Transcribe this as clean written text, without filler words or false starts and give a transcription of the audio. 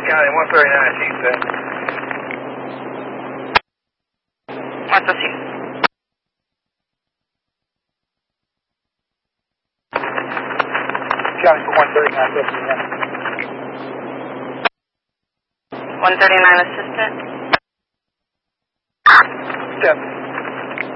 County, 139, she's set. What's the seat? County for 139, assistant. 139 assistant. Step.